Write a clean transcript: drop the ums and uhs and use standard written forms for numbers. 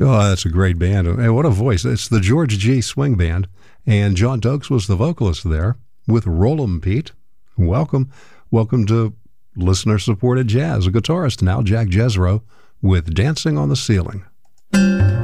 Oh, that's a great band. And what a voice. It's the George G. Swing Band, and John Dokes was the vocalist there with Roll'em Pete. Welcome. Welcome to listener-supported jazz. A guitarist now, Jack Jezro, with Dancing on the Ceiling.